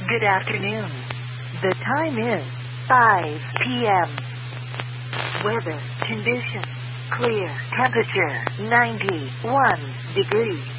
Good afternoon. The time is 5 p.m. Weather condition clear. Temperature 91 degrees.